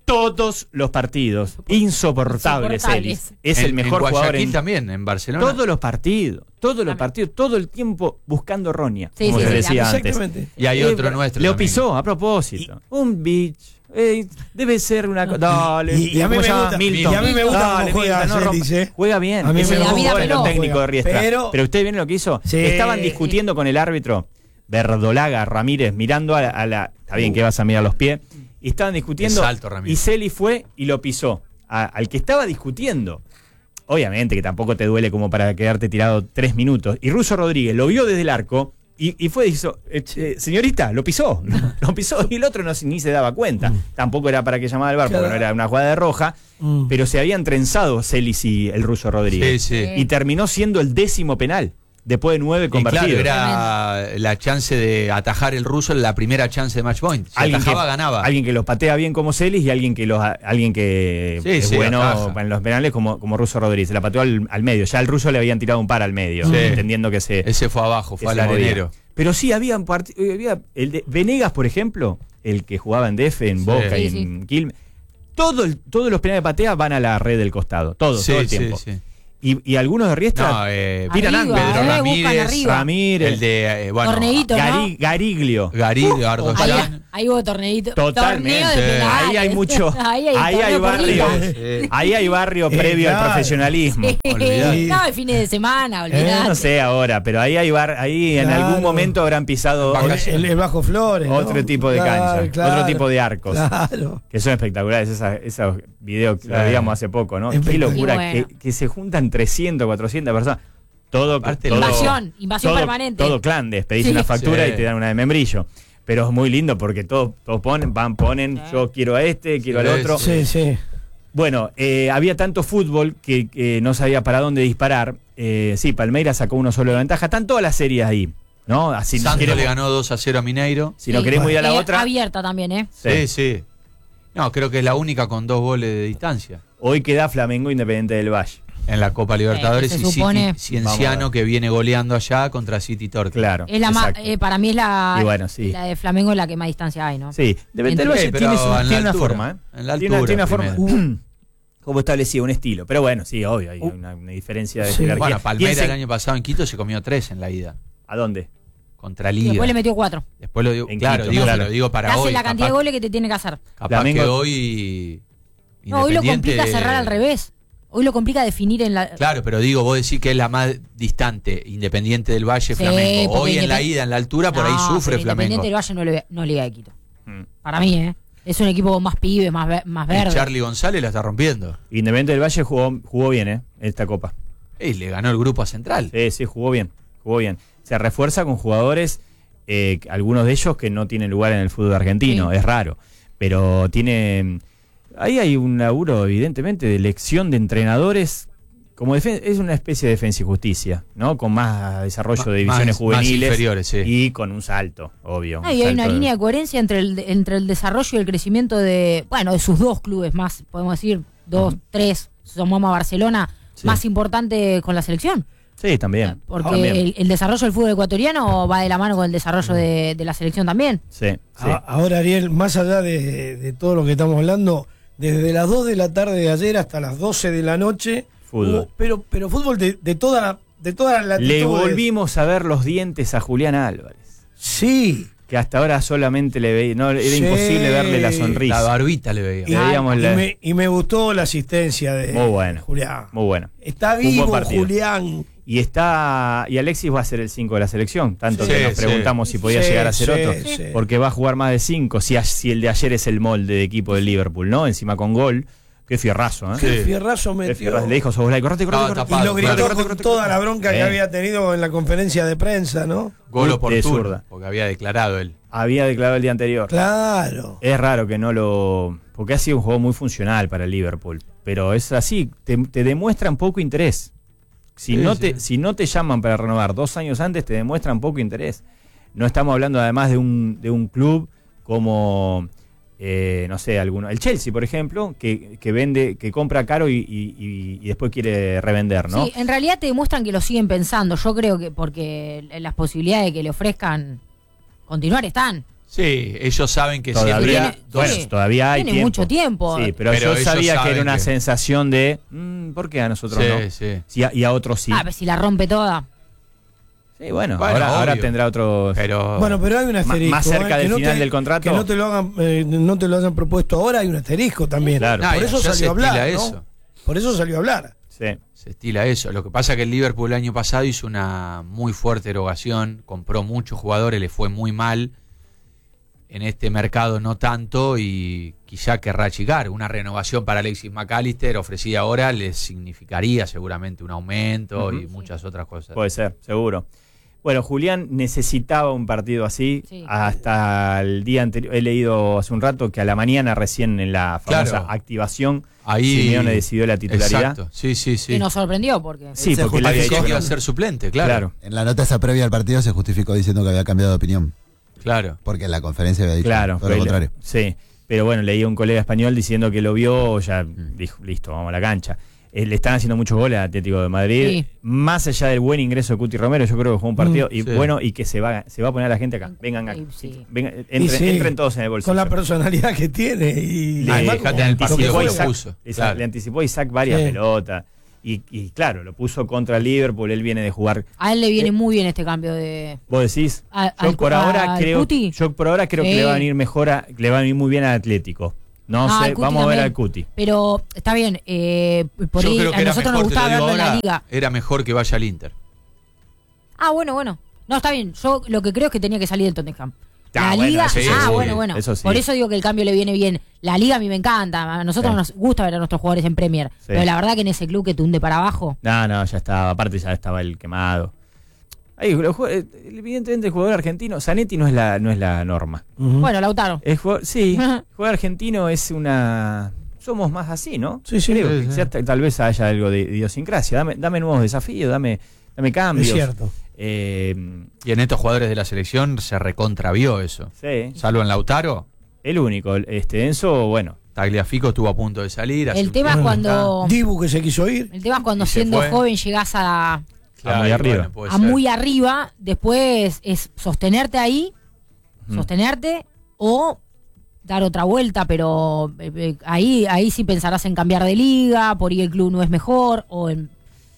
todos los partidos. Insoportable, Insoportables. Celis. Es En- el mejor en jugador Guayaquil en también, en Barcelona. todos los partidos. Todos los También. partidos, todo el tiempo buscando roña. Sí, como sí, se sí, decía antes. Exactamente. Y hay Eh, otro nuestro. Lo también. pisó a propósito. Un bitch. Eh, debe ser una cosa. Dale. Y- y a mí ¿cómo me se llama? gusta- Milton. y a mí me gusta Dale, cómo juega Milton, no Celis, rompa. eh. Juega bien. A mí Es me el gusta mejor cómo jugador juega. técnico de Riestra. Pero- Pero usted viene lo que hizo. Sí. Estaban discutiendo con el árbitro Verdolaga Ramírez, mirando a la, a la- Está bien que vas a mirar los pies. Y estaban discutiendo. Es alto, Ramírez. Y Celis fue y lo pisó. A- al que estaba discutiendo. Obviamente que tampoco te duele como para quedarte tirado tres minutos. Y Russo Rodríguez lo vio desde el arco y, y fue y hizo, eh, eh, señorita, lo pisó. Lo pisó y el otro no, ni se daba cuenta. Tampoco era para que llamara al bar porque Claro. no era una jugada de roja. Mm. Pero se habían trenzado Celis y el Russo Rodríguez. Sí, sí. Y terminó siendo el décimo penal. Después de nueve Y claro, convertidos. era la chance de atajar el ruso, la primera chance de match point. Si Alguien atajaba, que, ganaba. alguien que los patea bien como Celis y alguien que los alguien que Sí, es sí, bueno ataja. en los penales como, como Russo Rodríguez. Se la pateó al, al medio. Ya al ruso le habían tirado un par al medio, Sí. entendiendo que se, Ese fue abajo, que fue al se movía. arenero. Pero sí, había, part- eh, había el de Venegas, por ejemplo, el que jugaba en D F, en Sí. Boca y Sí, en Quilmes. Todo el- todos los penales de patea van a la red del costado. Todos, Sí, todo el sí, tiempo. sí. Y, y algunos de Riestra No, eh, tiran Arriba, ángulos. Pedro eh, buscan Ramírez, arriba. Ramírez, el de, eh, bueno, Torneito, ¿no? Gari- Gariglio. Garillo, Ahí, Ardosán. ahí hubo torneito. Totalmente. Torneo de penales. Ahí hay mucho. Ahí hay, Ahí hay torneo por barrio. liga. Sí. Ahí hay barrio Eh, previo al claro. profesionalismo. Olvidate. No, el fines de semana, olvidate. Eh, no sé ahora, pero ahí hay bar, ahí en Claro. algún momento habrán pisado El, otro, el- el Bajo Flores. ¿no? otro tipo de Claro, cancha, claro, otro tipo de arcos. Claro. Que son espectaculares, esa- esos videos que Sí. lo veíamos hace poco, ¿no? Qué Espectacular. locura, Y bueno. que, que se juntan trescientas, cuatrocientas personas. Todo, Aparte, todo- Invasión, invasión todo- permanente. Todo clandes, pedís Sí. una factura Sí. y te dan una de membrillo. Pero es muy lindo porque todos, todos ponen, van, ponen, Sí. yo quiero a este, quiero Sí, al otro. Sí, sí. Bueno, eh, había tanto fútbol que, que no sabía para dónde disparar. Eh, sí, Palmeiras sacó uno solo de ventaja. Están todas las series ahí, ¿no? Así Santos queremos- le ganó dos a cero a Mineiro. Si no Sí. queremos ir a la Eh, otra, Abierta también, ¿eh? sí. Sí, sí. No, creo que es la única con dos goles de distancia. Hoy queda Flamengo Independiente del Valle. En la Copa Libertadores se y supone- City Vamos a Cienciano ver. que viene goleando allá contra City Torque. Claro. Es la más, exacto. eh, para mí es la, Y bueno, sí. la de Flamengo es la que más distancia hay, ¿no? Sí, Independiente del Entre- Valle Sí, pero tiene, su- en la tiene una altura, forma, ¿eh? en la Tiene una- altura tiene una forma primero. como establecida, un estilo. Pero bueno, sí, obvio, hay Uh. una, una diferencia de Sí. jerarquía. Bueno, Palmeiras Piensen- el año pasado en Quito se comió tres en la ida. ¿A dónde? Contra Y Liga. después le metió cuatro. Después lo digo, En claro, Quito, digo, claro. lo digo para Te hace hoy. la cantidad capaz, de goles que te tiene que hacer. capaz Flamengo- que hoy No, hoy lo Independiente- complica cerrar al revés. Hoy lo complica definir en la... Claro, pero digo, vos decís que es la más distante, Independiente del Valle, Sí, Flamengo. porque Hoy en la Independ- ida, en la altura, por ahí No, sufre pero Flamengo. Independiente del Valle no, le, no Liga de Quito. Mm. Para mí, ¿eh? Es un equipo más pibe, más, ve- más El verde. Charlie González la está rompiendo. Independiente del Valle jugó, jugó bien, ¿eh? Esta copa. Y le ganó el grupo a Central. Sí, sí, jugó bien. Jugó bien. Se refuerza con jugadores, eh, algunos de ellos que no tienen lugar en el fútbol argentino. Sí. Es raro. Pero tiene. Ahí hay un laburo, evidentemente, de elección de entrenadores. Como defen- es una especie de defensa y justicia, ¿no? Con más desarrollo Ma- de divisiones más- más juveniles inferiores, sí. y con un salto, obvio. No, un y hay una salto de- línea de coherencia entre el, entre el desarrollo y el crecimiento de, bueno, de sus dos clubes más, podemos decir, dos, Ujú. tres, sumamos a Barcelona, Sí. más importante con la selección. Sí, también. Porque también. el, el desarrollo del fútbol ecuatoriano va de la mano con el desarrollo de, de la selección también. Sí, sí. A- Ahora, Ariel, más allá de, de todo lo que estamos hablando, desde las dos de la tarde de ayer hasta las doce de la noche, Fútbol. hubo- pero, pero fútbol de, de toda la, de todas las latitudes. Le volvimos a ver los dientes a Julián Álvarez. Sí. Que hasta ahora solamente le veía. No, era Sí. imposible verle la sonrisa. La barbita le veía. Y, Le veíamos y la- me, y me gustó la asistencia de Muy buena. Julián. Muy bueno. Está Un buen vivo partido. Julián. Y está y Alexis va a ser el cinco de la selección, tanto Sí, que nos sí. preguntamos si podía Sí, llegar a ser sí, otro, sí. porque va a jugar más de cinco, si, a- si el de ayer es el molde de equipo del Liverpool, ¿no? Encima con gol, qué fierrazo, ¿eh? Sí. Qué fierrazo Qué metió. fierrazo. Le dijo Soboslai, correte, correte, Estaba correte. Y tapado. lo gritó Correte, con correte, correte, toda correte. la bronca que Eh. había tenido en la conferencia de prensa, ¿no? Gol De oportuno, zurda. porque había declarado él. Había declarado el día anterior. Claro. Es raro que no lo... Porque ha sido un juego muy funcional para el Liverpool. Pero es así, te, te demuestran poco interés. Si, Sí, no sí. te, si no te llaman para renovar dos años antes, te demuestran poco interés. No estamos hablando además de un, de un club como, eh, no sé, alguno. El Chelsea, por ejemplo, que, que vende, que compra caro y, y- y- y después quiere revender, ¿no? Sí, en realidad te demuestran que lo siguen pensando. Yo creo que porque las posibilidades de que le ofrezcan continuar están. Sí, ellos saben que Todavía, siempre... bueno, sí, todavía hay tiene tiempo. mucho tiempo. Sí, pero, Pero yo ellos sabía que saben era una que- sensación de, mm, ¿por qué a nosotros Sí, no? sí. Sí, a- y a otros sí. Ah, pero si la rompe toda. Sí, bueno, Bueno, ahora, ahora obvio. tendrá otros... Pero... Bueno, pero hay un asterisco. más cerca ¿eh? del Que no final te- del contrato. Que no te lo hagan, eh, no te lo hayan propuesto ahora, hay un asterisco también. Claro. No, Por y eso ya se salió a hablar. estila ¿no? eso. Por eso salió a hablar. Sí. Se estila eso. Lo que pasa es que el Liverpool el año pasado hizo una muy fuerte erogación, compró muchos jugadores, le fue muy mal. En este mercado no tanto y quizá querrá achicar. Una renovación para Alexis McAllister ofrecida ahora les significaría seguramente un aumento Ujú. y muchas otras cosas. Puede ser, seguro. Bueno, Julián necesitaba un partido así. Sí. Hasta el día anterior, he leído hace un rato que a la mañana recién en la famosa Claro. activación, Ahí Simeone decidió la titularidad. Exacto. Sí, sí, sí. Y nos sorprendió porque. Sí, Se porque él había justificó dicho que que iba a no. ser suplente, claro. Claro, En la nota esa previa al partido se justificó diciendo que había cambiado de opinión. Claro. Porque en la conferencia había dicho claro. todo lo Él- contrario. Sí, pero bueno, leí a un colega español diciendo que lo vio, ya dijo, listo, vamos a la cancha. Eh, le están haciendo muchos goles al Atlético de Madrid. Sí. Más allá del buen ingreso de Cuti Romero, yo creo que jugó un partido y sí. bueno, y que se va, se va a poner a la gente acá. Vengan acá. Sí, sí. Vengan, Y entren, sí, entren todos en el bolsillo. Con la personalidad que tiene. Y Le, Ah, además dejate como- en el le partido anticipó que a lo Isaac, puso, Isaac- claro. le anticipó a Isaac varias Sí. pelotas. Y, y claro, lo puso contra el Liverpool. Él viene de jugar. A él le viene muy bien este cambio de. ¿Vos decís? A- yo al- por ahora al creo, Cuti. yo por ahora creo que Sí. le va a venir mejor, a- le va a venir muy bien al Atlético. No Ah, sé, al Cuti vamos a ver también. al Cuti. Pero está bien, eh, por Yo ahí creo que a era nosotros nos mejor, te gustaba lo digo verlo en la ahora, liga. era mejor que vaya al Inter. Ah, bueno, bueno. No, está bien. Yo lo que creo es que tenía que salir del Tottenham. Ah, La bueno, liga, eso sí, ah, sí, bueno, bueno. eso sí. Por eso digo que el cambio le viene bien. La liga a mí me encanta. A nosotros Sí. nos gusta ver a nuestros jugadores en Premier. Sí. Pero la verdad que en ese club que te hunde para abajo. No, no, ya estaba. Aparte ya estaba el quemado. Ahí, los jue- eh, evidentemente el jugador argentino, Zanetti no es la, no es la norma. Ujú. Bueno, Lautaro. El jugador- sí, Ajá. el jugador argentino es una... Somos más así, ¿no? Sí, sí. Creo Sí, que sí. sea- tal vez haya algo de idiosincrasia. Dame, dame nuevos desafíos, dame, dame cambios. Es cierto. Eh, Y en estos jugadores de la selección se recontravió eso. sí, Salvo en Lautaro, el único. Este Enzo, bueno, Tagliafico estuvo a punto de salir. hace El un tema es tiempo cuando. Dibu que se quiso ir. El tema es cuando Y se siendo fue. joven llegás a, Claro, muy y arriba. bueno, puede a ser. muy arriba. Después es sostenerte ahí. Ujú. Sostenerte. O dar otra vuelta, pero eh, eh, ahí ahí sí pensarás en cambiar de liga, por ahí el club no es mejor, o en...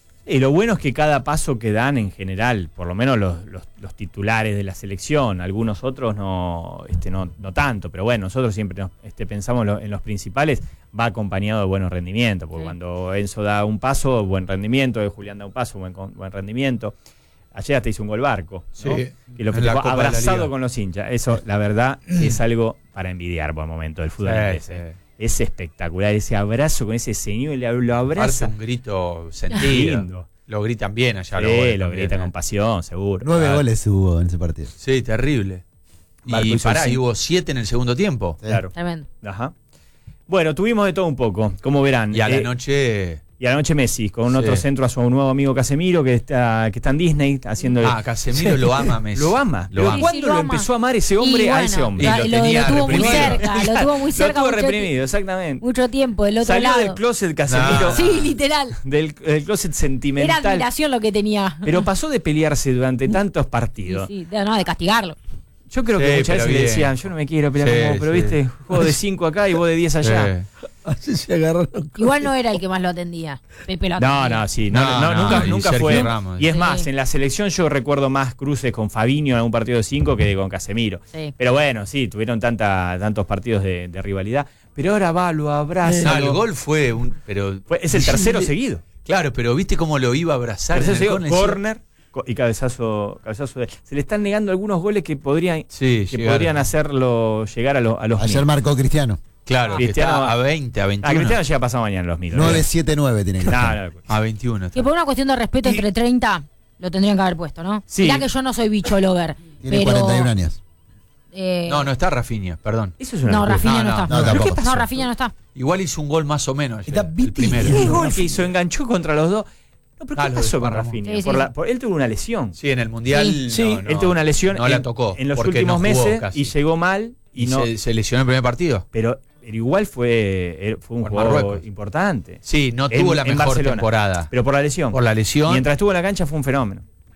y lo bueno es que cada paso que dan en general, por lo menos los, los, los titulares de la selección, algunos otros no, este, no, no tanto, pero bueno, nosotros siempre nos, este, pensamos lo- en los principales, va acompañado de buenos rendimientos, porque Sí. cuando Enzo da un paso, buen rendimiento, Julián da un paso, buen, con- buen rendimiento. Ayer hasta hizo un gol barco, ¿no? Sí, Y lo en la festejó Copa de la abrazado Liga. con los hinchas. Eso, la verdad, es algo para envidiar por el momento del fútbol Sí, inglés, sí. eh. Es espectacular, ese abrazo con ese señor, le- lo Aparte abraza. un grito sentido. Lindo. Lo gritan bien allá. Sí, los goles lo también, grita eh. con pasión, seguro. Nueve Claro. goles hubo en ese partido. Sí, terrible. Marco Y hizo pará, el y cinco. hubo siete en el segundo tiempo. Sí. Claro. Tremendo. Ajá. Bueno, tuvimos de todo un poco, como verán. Y a la Eh, noche. y a la noche Messi, con un Sí. otro centro a su nuevo amigo Casemiro, que está, que está en Disney haciendo. Ah, Casemiro lo ama a Messi. Lo ama. Lo Pero ama. ¿cuándo Sí, lo lo ama. empezó a amar ese hombre Y a bueno, ese hombre? Y lo, lo lo- lo tenía tuvo muy reprimido. cerca, lo tuvo muy cerca Lo tuvo mucho, reprimido, exactamente. mucho tiempo del otro Salió lado. del closet Casemiro, No. Sí, literal. del, del closet Era sentimental. admiración lo que tenía. Pero pasó de pelearse durante tantos Sí, partidos. sí, de, no, de castigarlo. Yo creo Sí, que muchas pero veces le bien. decían, yo no me quiero pelear Sí, con vos, pero sí. viste, juego de cinco acá y vos de diez allá. Sí. Así se agarraron. Igual no era el que más lo atendía. Pepe lo No, atendía. no, sí, no, No, no, no, nunca, y nunca Sergio fue. Ramos. Y es Sí. más, en la selección yo recuerdo más cruces con Fabinho en un partido de cinco que con Casemiro. Sí. Pero bueno, sí, tuvieron tanta, tantos partidos de, de rivalidad. Pero ahora va, lo abraza. No, el lo- gol fue un. Pero, fue- es el tercero seguido. Claro, pero viste cómo lo iba a abrazar. Tercero en el seguido, córner? corner co- y cabezazo, cabezazo de. Se le están negando algunos goles que podrían, Sí, que llegaron. podrían hacerlo llegar a, lo- a los Ayer mil. marcó Cristiano. Claro, que Cristiano- está a veinte, a Ah, veintiuno. Cristiano llega pasado mañana a los mil. nueve siete nueve tiene No, Cristiano. no, A veintiuno. está. Que por una cuestión de respeto entre treinta lo tendrían que haber puesto, ¿no? Sí. Mirá que yo no soy bicho lover. Tiene pero, cuarenta y un años. eh, No, no está Rafinha, perdón. Eso es una No, locura. Rafinha no, No, no, está. no, ¿Pero tampoco. qué pasó? No, Rafinha no está. Igual hizo un gol más o menos. ayer, Está el Viti. primero. ¿Qué gol que hizo? Enganchó contra los dos. No, pero ¿qué Ah, lo de pasó con Juan Ramón. Rafinha? Sí, Por sí. la- por- él tuvo una lesión. Sí, en el mundial. Sí. Sí. no, no, él tuvo una lesión No en, la tocó. en los porque últimos no jugó meses casi. y llegó mal y, Y no. se, se lesionó el primer partido. Pero, pero igual fue, eh, fue un Con jugador Marruecos. importante. Sí, no En- tuvo la en mejor Barcelona. temporada. Pero por la lesión. Por la lesión. Mientras estuvo en la cancha fue un fenómeno.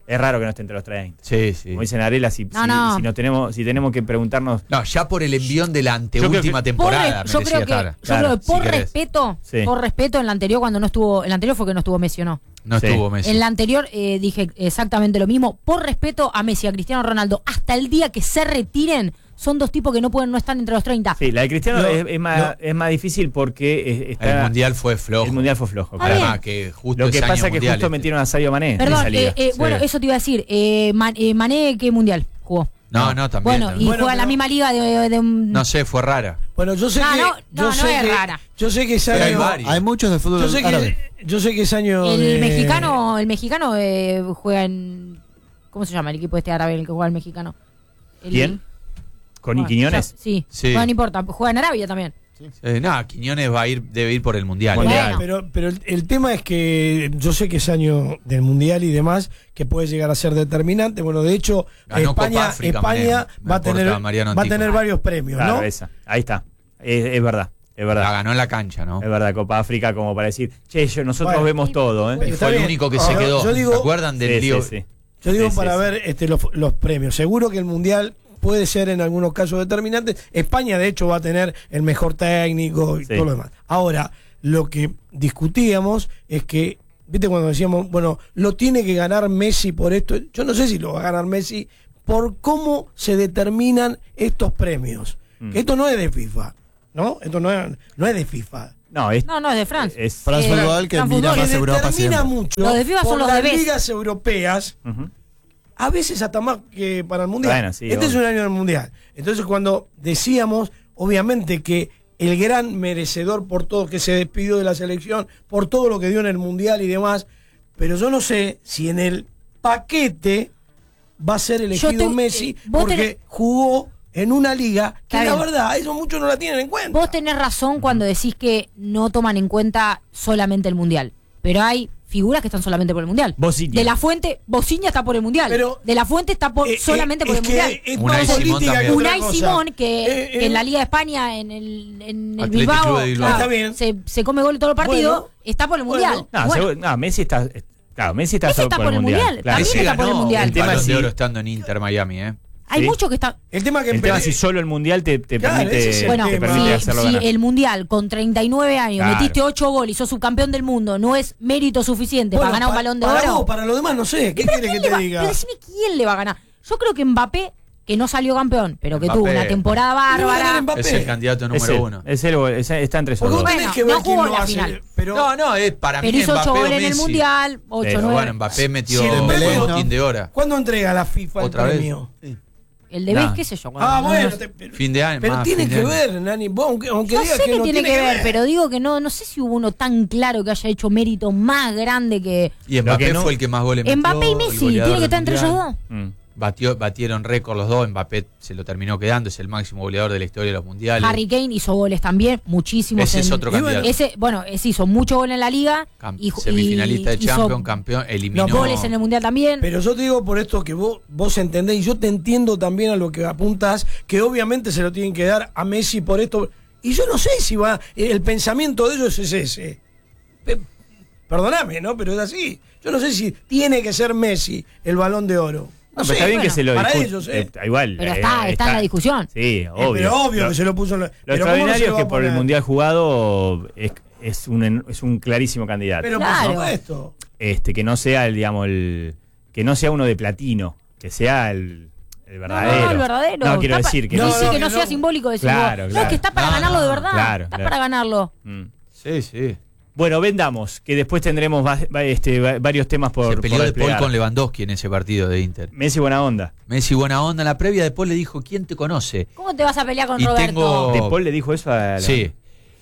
Es raro que no esté entre los treinta. Sí, sí. Como dicen Arela, si, No, si, no. si nos tenemos, si tenemos que preguntarnos. No, ya por el envión de la anteúltima creo que- Por temporada. re- yo merecía creo que, estar. yo Claro, creo que si por querés. respeto, Sí. por respeto en la anterior cuando no estuvo, el anterior fue que no estuvo Messi o no. No Sí. estuvo Messi. En la anterior eh, dije exactamente lo mismo. Por respeto a Messi, a Cristiano Ronaldo, hasta el día que se retiren, son dos tipos que no pueden no están entre los treinta. Sí, la de Cristiano No, es, es más, no. es más difícil porque eh, está- El mundial fue flojo. el mundial fue flojo. Ah, claro. Además que justo Lo que ese año pasa es que mundial, justo este. metieron a Sadio Mané en Perdón, esa liga. eh, eh, Sí. bueno, eso te iba a decir. Eh, Man- eh, Mané, ¿qué mundial jugó? No, no, también. Bueno, y también. Bueno, juega en la pero- misma liga de, de un... No sé, fue rara. Bueno, yo sé No, que. no, yo no, sé no es que, rara. Yo sé que ese Pero hay año. varios. Hay muchos de fútbol Yo sé árabe. que, yo sé que ese año. El de- mexicano, el mexicano eh, juega en... ¿Cómo se llama el equipo este árabe el que juega el mexicano? El- ¿Quién? ¿Con Bueno, Quiñones? ya- Sí. Sí. Bueno, no importa. Juega en Arabia también. Eh, nada, Quiñones va a ir, debe ir por el mundial. Mundial. Bueno. Pero, pero el, el tema es que yo sé que es año del mundial y demás, que puede llegar a ser determinante. Bueno, de hecho, Ganó Copa España, África, España Mané. Me va a aporta tener, Mariano va a Antico. tener varios premios, Claro, ¿no? esa. Ahí está. Es, es verdad. Es La verdad. ganó en la cancha, ¿no? Es verdad, Copa África como para decir, che, yo, nosotros Bueno. vemos todo, ¿eh? Bueno, Y está fue el bien. único que Ah, se quedó. yo digo- ¿Se acuerdan del Sí, lío? sí, sí. Yo digo Sí, para sí, ver este, los, los premios. Seguro que el mundial puede ser en algunos casos determinante. España, de hecho, va a tener el mejor técnico y Sí. todo lo demás. Ahora, lo que discutíamos es que, viste, cuando decíamos, bueno, lo tiene que ganar Messi por esto. Yo no sé si lo va a ganar Messi por cómo se determinan estos premios. Mm. Que esto no es de FIFA, ¿no? Esto no es, no es de FIFA. No, es, No, no, es de France. es- France Eh, Football, que France mira Football. más Que Europa determina siempre. mucho Los de FIFA son por los las de B E S. ligas europeas. Ujú. A veces hasta más que para el Mundial. Bueno, sí, este obvio. es un año del Mundial. Entonces cuando decíamos, obviamente que el gran merecedor por todo, que se despidió de la selección, por todo lo que dio en el Mundial y demás, pero yo no sé si en el paquete va a ser elegido estoy- Messi eh, vos porque tenés- jugó en una liga que Está la bien. verdad, eso muchos no la tienen en cuenta. Vos tenés razón cuando decís que no toman en cuenta solamente el mundial. Pero hay figuras que están solamente por el mundial. Bociña. De la Fuente, Bociña está por el mundial. Pero- de la Fuente está por, Eh, solamente eh, por es el que mundial. es Unai más Simón política también. que otra Unai cosa. Simón, que, Eh, que en eh, la Liga de España, en el, en el Athletic Bilbao, Club de Bilbao. claro, Está bien. Se, se come gol todo el partido, Bueno. está por el Bueno. mundial. No, Bueno, seguro- no, Messi está. Claro, Messi está, Messi solo está por el mundial. Claro. También Messi está por el ganó mundial. el El tema Balón es de si- Oro estando en Inter Miami, ¿eh? hay ¿sí? muchos que están... El tema que El tema es si empe- solo el mundial te, te Claro, permite, ese es el Bueno, te tema. permite si, hacerlo si ganar. el mundial con treinta y nueve años Claro. metiste ocho goles y sos subcampeón del mundo, no es mérito suficiente Bueno, para ganar un pa- balón de para oro. vos, para lo demás no sé, ¿qué ¿Pero quieres que quién le te va- diga? Pero decime quién le va a ganar. Yo creo que Mbappé, que no salió campeón, pero que Mbappé. tuvo una temporada ¿Quién va a ganar bárbara. Mbappé? Es el candidato Es número él, uno. es él, es- está entre esos Porque vos dos. tenés Bueno, que ver no quién jugó lo la hace. final. Pero, No, no, es para Pero mí hizo ocho Mbappé o goles en el Messi. mundial, ocho, Pero nueve. Bueno, Mbappé metió Sí, el el Dembélé, ¿no? botín de hora. ¿cuándo entrega la FIFA ¿Otra el vez? premio? El de Nah. B, qué sé yo. Ah, no- bueno. no- te- pero Fin de año. pero más, tiene fin de que año. ver, Nani. Vos, aunque, aunque Yo digas sé que, que, no tiene que ver, pero digo que no, no sé si hubo uno tan claro que haya hecho mérito más grande que Y Lo Mbappé que no- fue el que más goles metió. Mbappé y el Messi. goleador Tiene que del estar entre ellos mundial. dos. Mm. Batió, batieron récord los dos. Mbappé se lo terminó quedando. Es el máximo goleador de la historia de los mundiales. Harry Kane hizo goles también, muchísimos. Ese es en- otro y bueno, candidato. Ese, bueno, ese hizo mucho gol en la liga. Cam- y, ju- semifinalista de y hizo Champions, campeón, eliminó. No, goles en el mundial también. Pero yo te digo por esto que vos, vos entendés, y yo te entiendo también a lo que apuntas, que obviamente se lo tienen que dar a Messi por esto. Y yo no sé si va, el pensamiento de ellos es ese. Pe- Perdóname, ¿no? Pero es así. Yo no sé si tiene que ser Messi el Balón de Oro. No No, sé. pero está bien que bueno, se lo para discu- ellos, eh. eh, igual. Pero eh, está, está en la discusión. Sí, Eh, obvio. pero obvio Lo- que se lo puso en la- Lo pero ¿cómo no se extraordinario lo es va que a por el poner? mundial jugado es, es, un, es un clarísimo candidato. Pero Claro. por supuesto. Este, que no sea el, digamos, el. Que no sea uno de platino, que sea el, el verdadero. No, el verdadero. No, quiero Está pa- decir que y no- sí, no, que no que sea no- simbólico decir Claro, vos. No, claro. es que está para No, ganarlo no, de no. verdad. Claro, está claro. para ganarlo. Mm. Sí, sí. Bueno, vendamos, que después tendremos va- va- este, va- varios temas por. Se peleó por de Paul desplegar. con Lewandowski en ese partido de Inter. Messi, buena onda. Messi, buena onda. En la previa de Paul le dijo: ¿quién te conoce? ¿Cómo te vas a pelear con Y Roberto? tengo- De Paul le dijo eso a. la- Sí.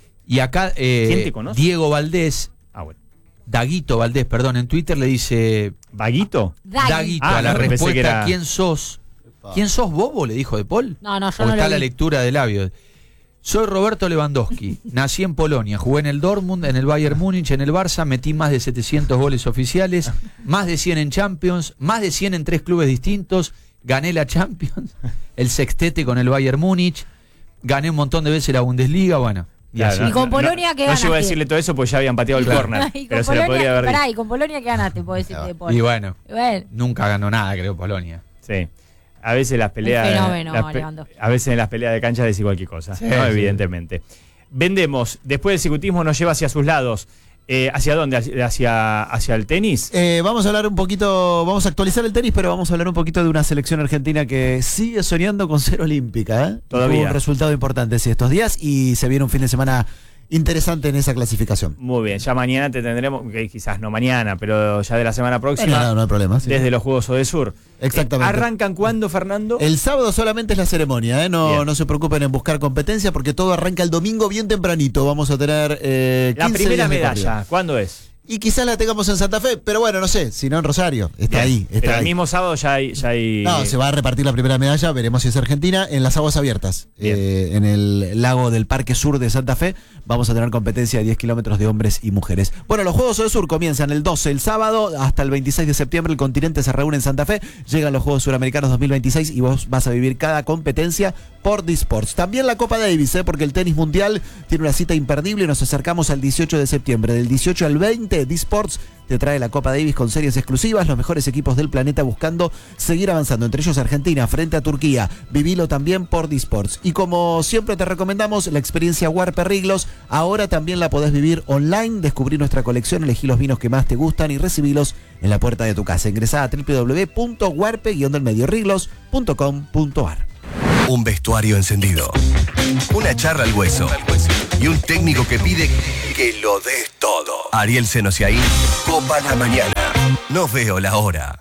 Y acá eh, ¿Quién te conoce? Diego Valdés, Ah, bueno. Daguito Valdés, perdón, en Twitter le dice: ¿Vaguito? Dagui. Daguito, Ah, a la no, pensé respuesta: que era- ¿quién sos? ¿Quién sos, bobo? Le dijo de Paul. No, no, yo O no está lo la vi. lectura de labios. Soy Roberto Lewandowski, nací en Polonia, jugué en el Dortmund, en el Bayern Múnich, en el Barça, metí más de setecientos goles oficiales, más de cien en Champions, más de cien en tres clubes distintos, gané la Champions, el sextete con el Bayern Múnich, gané un montón de veces la Bundesliga, bueno, Y, así- Y con Polonia, ¿qué No llego a ganaste? decirle todo eso porque ya habían pateado el Claro. córner. Y con Pero se la podría Polonia, haber pará, dicho. y con Polonia, ¿qué ganaste? Puedo decirte de Polonia. Y bueno, Y bueno, nunca ganó nada, creo, Polonia. Sí. A veces las peleas. Un fenómeno, las pe- Lewandowski. a veces en las peleas de cancha decís cualquier cosa, Sí, ¿no? sí. Evidentemente. Vendemos. Después del ciclismo nos lleva hacia sus lados. Eh, ¿Hacia dónde? ¿Hacia, hacia el tenis? Eh, vamos a hablar un poquito, vamos a actualizar el tenis, pero vamos a hablar un poquito de una selección argentina que sigue soñando con ser olímpica. ¿eh? Todavía. Tuvo un resultado importante sí, estos días y se viene un fin de semana interesante en esa clasificación. Muy bien. Ya mañana te tendremos, que quizás no mañana, pero ya de la semana próxima. Bueno, no, no hay problema. sí. Desde los Juegos Odesur. Exactamente. Eh, ¿Arrancan cuándo, Fernando? El sábado solamente es la ceremonia, ¿eh? no, Bien. no se preocupen en buscar competencia porque todo arranca el domingo bien tempranito. Vamos a tener eh, La quince primera días de medalla, corrida. ¿cuándo es? Y quizás la tengamos en Santa Fe, pero bueno, no sé, si no en Rosario. Está Bien. ahí, está Pero el ahí. mismo sábado ya hay. Ya hay No, se va a repartir la primera medalla, veremos si es Argentina, en las aguas abiertas, Bien. eh, en el lago del Parque Sur de Santa Fe. Vamos a tener competencia de diez kilómetros de hombres y mujeres. Bueno, los Juegos del Sur comienzan el doce, el sábado, hasta el veintiséis de septiembre. El continente se reúne en Santa Fe. Llegan los Juegos Suramericanos dos mil veintiséis y vos vas a vivir cada competencia por Disports. También la Copa Davis, ¿eh? porque el tenis mundial tiene una cita imperdible y nos acercamos al dieciocho de septiembre. Del dieciocho al veinte, Disports te trae la Copa Davis con series exclusivas, los mejores equipos del planeta buscando seguir avanzando, entre ellos Argentina frente a Turquía. Vivilo también por Disports. Y como siempre te recomendamos la experiencia Warper Riglos, ahora también la podés vivir online, descubrí nuestra colección, elegí los vinos que más te gustan y recibilos en la puerta de tu casa. Ingresá a w w w punto warpe guion del medio riglos punto com punto a r. Un vestuario encendido, una charla al hueso y un técnico que pide que lo des todo. Ariel Senosiaín, Copa la Mañana. No veo la hora.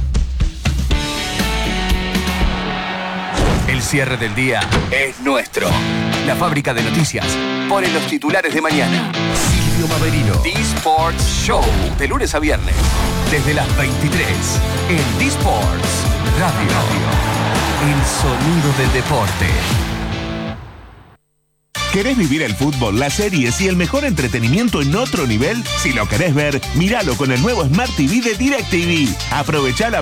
El cierre del día es nuestro. La fábrica de noticias pone los titulares de mañana. Silvio Maverino, D-Sports Show, de lunes a viernes, desde las veintitrés, en D-Sports Radio. El sonido del deporte. ¿Querés vivir el fútbol, las series y el mejor entretenimiento en otro nivel? Si lo querés ver, míralo con el nuevo Smart T V de DirecTV. Aprovechá la